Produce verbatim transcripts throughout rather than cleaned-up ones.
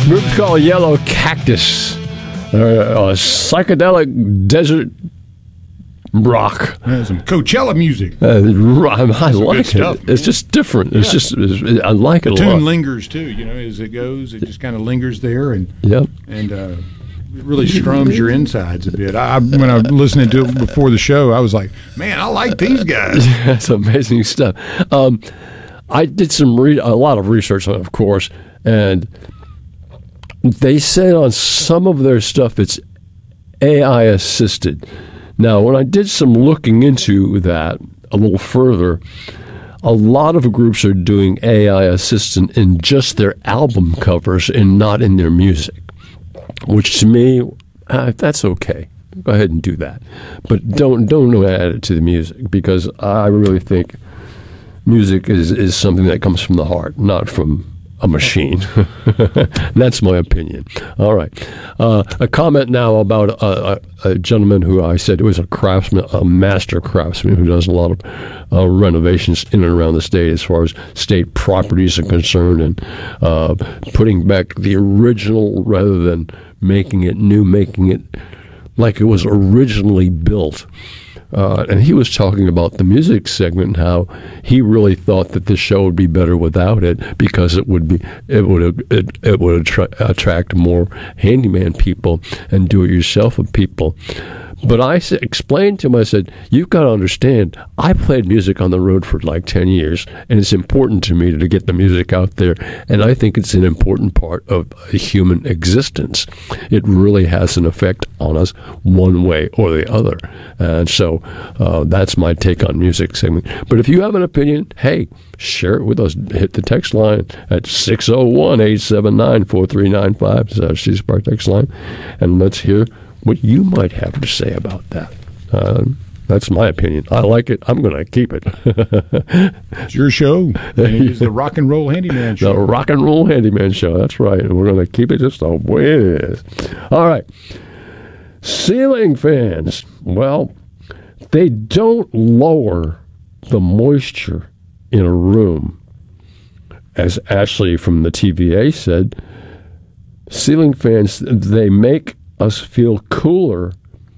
group called Yellow Cactus. Uh, a psychedelic desert rock. Yeah, some Coachella music. Uh, I like stuff, it. It's just different. It's yeah. just it's, I like the it a tune lot. lingers too. You know, as it goes, it just kind of lingers there, and Yep. and uh, it really strums your insides a bit. I, when I was listening to it before the show, I was like, man, I like these guys. That's amazing stuff. Um, I did some re- a lot of research on it, of course, and they said on some of their stuff it's A I assisted. Now, when I did some looking into that a little further, a lot of groups are doing A I assistant in just their album covers and not in their music, which to me, uh, that's okay. Go ahead and do that, but don't don't add it to the music, because I really think music is, is something that comes from the heart, not from a machine. That's my opinion. All right. Uh, a comment now about a, a, a gentleman who I said was a craftsman, a master craftsman who does a lot of uh, renovations in and around the state as far as state properties are concerned, and uh, putting back the original rather than making it new, making it like it was originally built. Uh, and he was talking about the music segment and how he really thought that this show would be better without it, because it would be it would it, it would attra- attract more handyman people and do-it-yourself people. But I s- explained to him, I said, you've got to understand, I played music on the road for like ten years, and it's important to me to get the music out there, and I think it's an important part of a human existence. It really has an effect on us one way or the other. And so uh, that's my take on music segment. But if you have an opinion, hey, share it with us. Hit the text line at six oh one, eight seven nine, four three nine five. That's our C Spark text line. And let's hear what you might have to say about that. Uh, that's my opinion. I like it. I'm going to keep it. It's your show. It's the Rock and Roll Handyman Show. The Rock and Roll Handyman Show. That's right. And we're going to keep it just the way it is. All right. Ceiling fans. Well, they don't lower the moisture in a room. As Ashley from the T V A said, ceiling fans, they make us feel cooler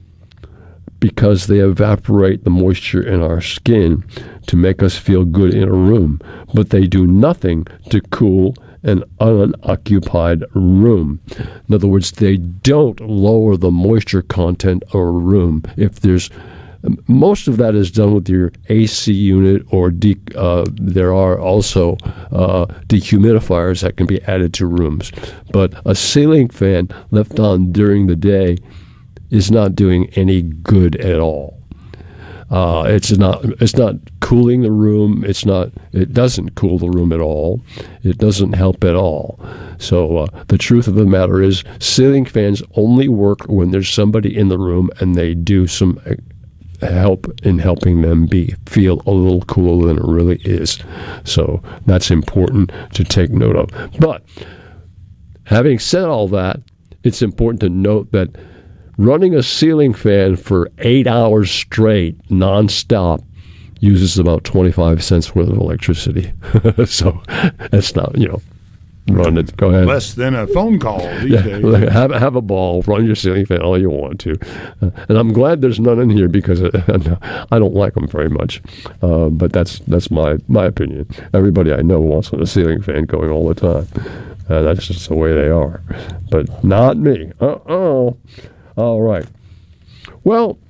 because they evaporate the moisture in our skin to make us feel good in a room, but they do nothing to cool an unoccupied room. In other words, they don't lower the moisture content of a room. If there's most of that is done with your A C unit, or de, uh, there are also uh, dehumidifiers that can be added to rooms. But a ceiling fan left on during the day is not doing any good at all. Uh, it's not. It's not cooling the room. It's not. It doesn't cool the room at all. It doesn't help at all. So uh, the truth of the matter is, ceiling fans only work when there's somebody in the room and they do some help in helping them be feel a little cooler than it really is. So that's important to take note of. But having said all that, it's important to note that running a ceiling fan for eight hours straight, nonstop, uses about twenty-five cents worth of electricity. So that's not, you know, run it. Go ahead. Less than a phone call these Yeah, days. have, have a ball, run your ceiling fan all you want to. Uh, and I'm glad there's none in here, because uh, I don't like them very much. Uh, but that's that's my, my opinion. Everybody I know wants a ceiling fan going all the time. Uh, that's just the way they are. But not me. Uh-oh. All right. Well,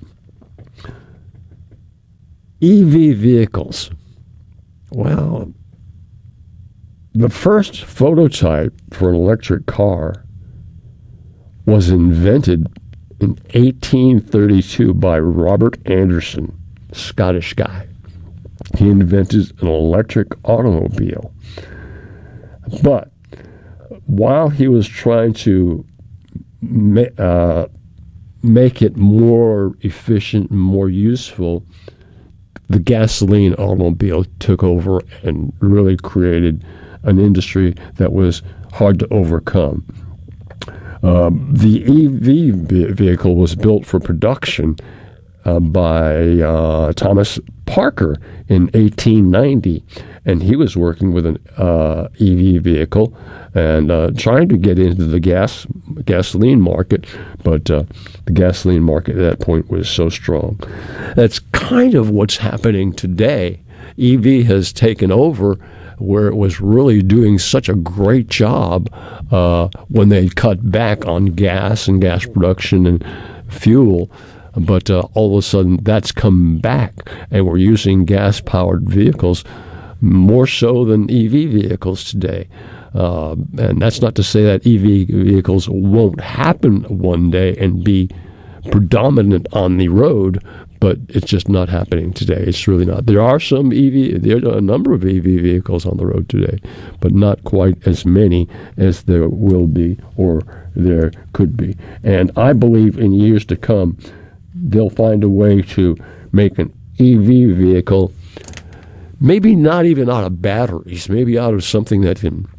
E V vehicles. Well, the first phototype for an electric car was invented in eighteen thirty-two by Robert Anderson, Scottish guy. He invented an electric automobile. But while he was trying to ma- uh, make it more efficient and more useful, the gasoline automobile took over and really created an industry that was hard to overcome. Um, the E V vehicle was built for production uh, by uh, Thomas Parker in eighteen ninety, and he was working with an uh, E V vehicle and uh, trying to get into the gas gasoline market, but uh, the gasoline market at that point was so strong. That's kind of what's happening today. E V has taken over where it was really doing such a great job uh, when they cut back on gas and gas production and fuel. But uh, all of a sudden, that's come back, and we're using gas-powered vehicles more so than E V vehicles today. Uh, and that's not to say that E V vehicles won't happen one day and be predominant on the road, but it's just not happening today. It's really not. There are some E V, there are a number of E V vehicles on the road today, but not quite as many as there will be or there could be. And I believe in years to come, they'll find a way to make an E V vehicle, maybe not even out of batteries, maybe out of something that can,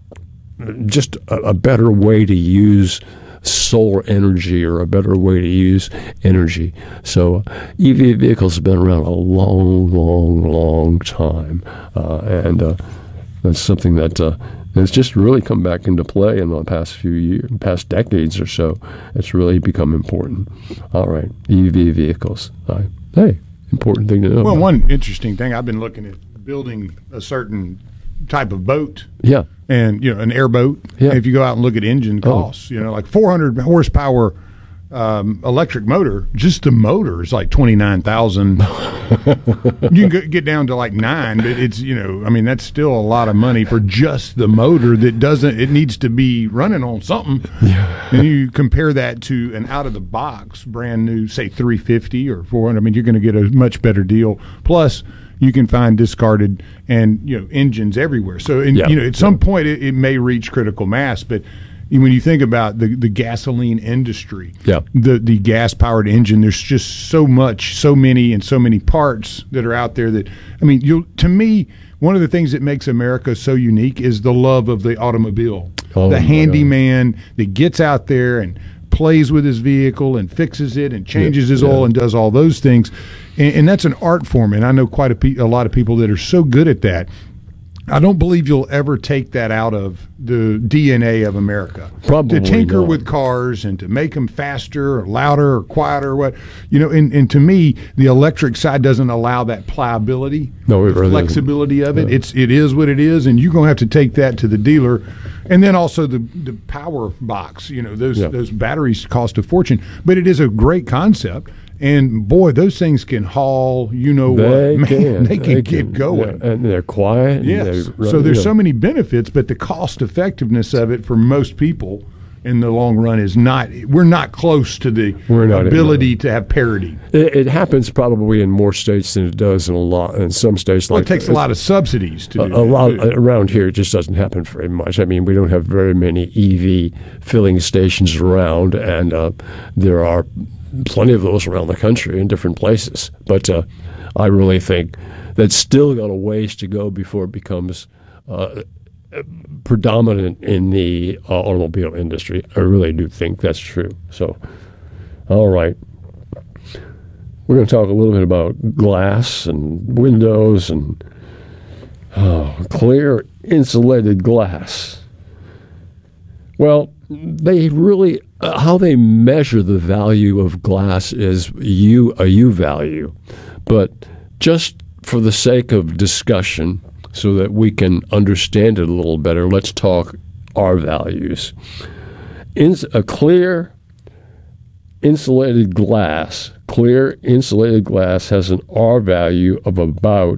just a, a better way to use solar energy or a better way to use energy. So uh, E V vehicles have been around a long, long, long time. Uh, and uh, that's something that uh, has just really come back into play in the past few years, past decades or so. It's really become important. All right, E V vehicles. Uh, hey, important thing to know. Well, about. One interesting thing, I've been looking at building a certain type of boat. Yeah. And, you know, an airboat. Yeah. If you go out and look at engine costs, oh. you know, like four hundred horsepower um, electric motor, just the motor is like twenty-nine thousand. You can go, get down to like nine, but it's, you know, I mean, that's still a lot of money for just the motor that doesn't, it needs to be running on something. Yeah. And you compare that to an out of the box brand new, say three fifty or four hundred. I mean, you're going to get a much better deal. Plus, you can find discarded and, you know, engines everywhere. So, in, yeah. you know, at some point it, it may reach critical mass, but when you think about the, the gasoline industry, yeah. the, the gas-powered engine, there's just so much, so many and so many parts that are out there that, I mean, you to me, one of the things that makes America so unique is the love of the automobile. Oh, the handyman that gets out there and plays with his vehicle and fixes it and changes yeah. his yeah. oil and does all those things. And, and that's an art form, and I know quite a, pe- a lot of people that are so good at that. I don't believe you'll ever take that out of the D N A of America. Probably to tinker not. with cars and to make them faster or louder or quieter or what. You know, and, and to me, the electric side doesn't allow that pliability, no, it the really flexibility isn't. of it. Yeah. It's it is what it is, and you're going to have to take that to the dealer. And then also the the power box. You know, those yeah. those batteries cost a fortune, but it is a great concept. And boy, those things can haul. You know they what? Man, can. they can they keep can. going. Yeah. And they're quiet. and Yes. they're, So there's you know. so many benefits, but the cost effectiveness of it for most people in the long run is not. We're not close to the We're not ability to have parity. It, it happens probably in more states than it does in a lot. In some states, Well, like it takes a lot of subsidies to a, do a that, lot too. around here. It just doesn't happen very much. I mean, we don't have very many E V filling stations around, and uh, there are plenty of those around the country in different places. But uh, I really think that's still got a ways to go before it becomes uh, predominant in the uh, automobile industry. I really do think that's true. So, all right. We're going to talk a little bit about glass and windows and oh, clear insulated glass. Well, they really, uh, how they measure the value of glass is U, a U value. But just for the sake of discussion, so that we can understand it a little better, let's talk R values. In, a clear insulated glass, clear insulated glass has an R value of about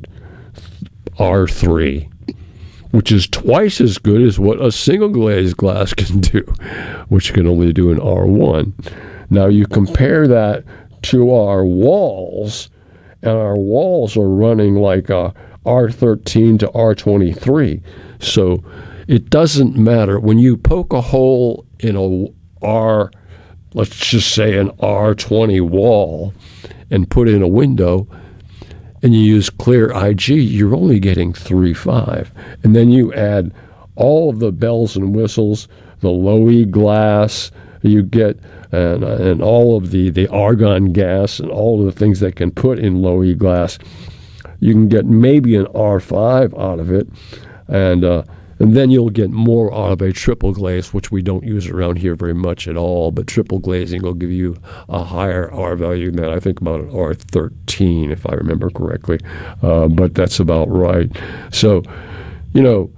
R three. Which is twice as good as what a single glazed glass can do, which can only do an R one. Now you compare that to our walls, and our walls are running like a R thirteen to R twenty-three. So it doesn't matter. When you poke a hole in a R, let's just say an R twenty wall, and put in a window, and you use clear I G, you're only getting three point five. And then you add all of the bells and whistles, the low E glass, you get and and all of the, the argon gas and all of the things that can put in low E glass, you can get maybe an R five out of it, and uh, and then you'll get more out of a triple glaze, which we don't use around here very much at all. But triple glazing will give you a higher R value than I think about an R thirteen, if I remember correctly. Uh, but that's about right. So, you know,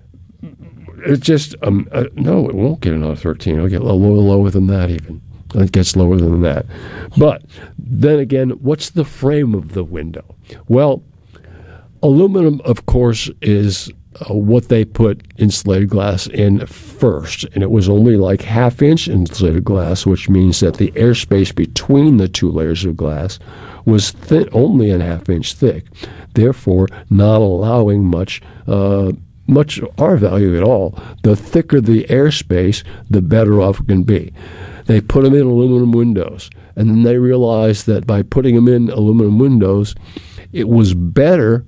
it just um, uh, no, it won't get an R thirteen. It'll get a little lower than that even. It gets lower than that. But then again, what's the frame of the window? Well, aluminum, of course, is uh, what they put insulated glass in first. And it was only like half-inch insulated glass, which means that the airspace between the two layers of glass was thin, only a half-inch thick, therefore not allowing much uh, much R value at all. The thicker the airspace, the better off it can be. They put them in aluminum windows, and then they realized that by putting them in aluminum windows, it was better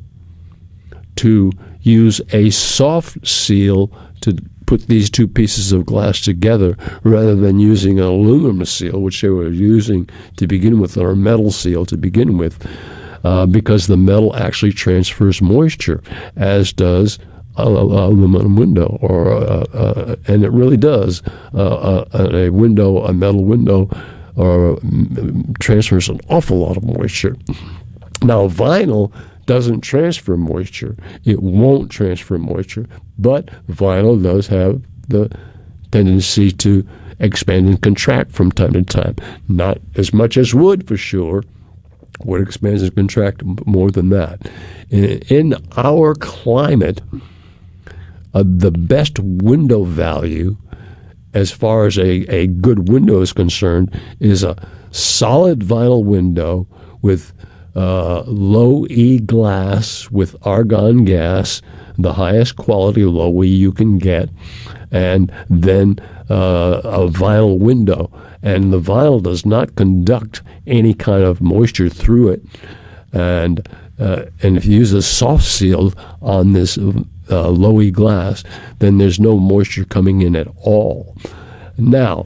to use a soft seal to put these two pieces of glass together rather than using an aluminum seal, which they were using to begin with, or a metal seal to begin with, uh, because the metal actually transfers moisture, as does a, a, a aluminum window, or uh, uh, and it really does. Uh, a, a window, a metal window, or um, transfers an awful lot of moisture. Now, vinyl doesn't transfer moisture. It won't transfer moisture, but vinyl does have the tendency to expand and contract from time to time. Not as much as wood, for sure. Wood expands and contracts more than that. In, in our climate, uh, the best window value, as far as a, a good window is concerned, is a solid vinyl window with Uh, low E glass with argon gas, the highest quality low E you can get, and then uh, a vinyl window. And the vinyl does not conduct any kind of moisture through it. And uh, and if you use a soft seal on this uh, low E glass, then there's no moisture coming in at all. Now,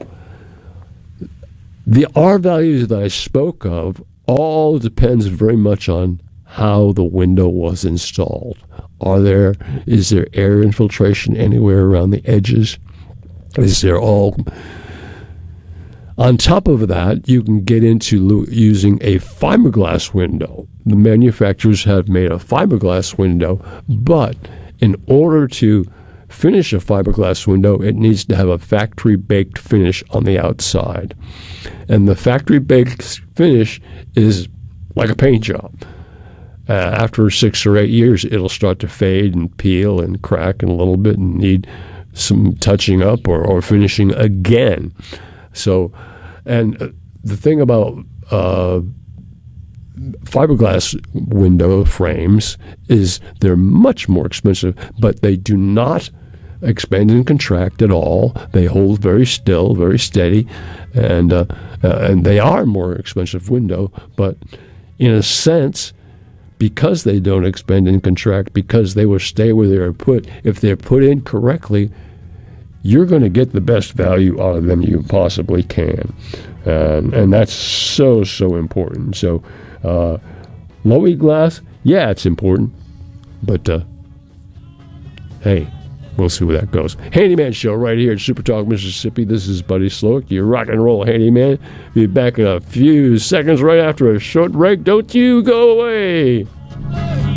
the R values that I spoke of all depends very much on how the window was installed. Are there, is there air infiltration anywhere around the edges? Is there all... On top of that, you can get into lo- using a fiberglass window. The manufacturers have made a fiberglass window, but in order to finish a fiberglass window, it needs to have a factory-baked finish on the outside. And the factory-baked finish is like a paint job. Uh, after six or eight years, it'll start to fade and peel and crack in a little bit and need some touching up or, or finishing again. So, and the thing about uh, fiberglass window frames is they're much more expensive, but they do not expand and contract at all. They hold very still, very steady, and uh, uh, and they are more expensive window. But in a sense, because they don't expand and contract, because they will stay where they are put, if they're put in correctly, you're going to get the best value out of them you possibly can, and and that's so so important. So, uh, low E glass, yeah, it's important, but uh, hey. We'll see where that goes. Handyman Show right here at Super Talk Mississippi. This is Buddy Slowick, your rock and roll handyman. Be back in a few seconds right after a short break. Don't you go away.